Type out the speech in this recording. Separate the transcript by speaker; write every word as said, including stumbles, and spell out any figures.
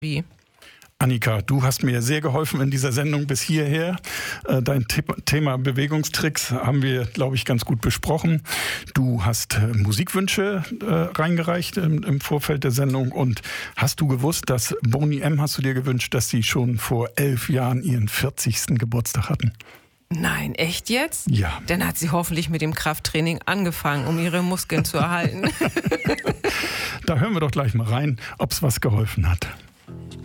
Speaker 1: Wie?
Speaker 2: Annika, du hast mir sehr geholfen in dieser Sendung bis hierher. Dein Thema Bewegungstricks haben wir, glaube ich, ganz gut besprochen. Du hast Musikwünsche reingereicht im Vorfeld der Sendung. Und hast du gewusst, dass Boney M. hast du dir gewünscht, dass sie schon vor elf Jahren ihren vierzigsten Geburtstag hatten?
Speaker 1: Nein, echt jetzt?
Speaker 2: Ja.
Speaker 1: Dann hat sie hoffentlich mit dem Krafttraining angefangen, um ihre Muskeln zu erhalten.
Speaker 2: Da hören wir doch gleich mal rein, ob es was geholfen hat.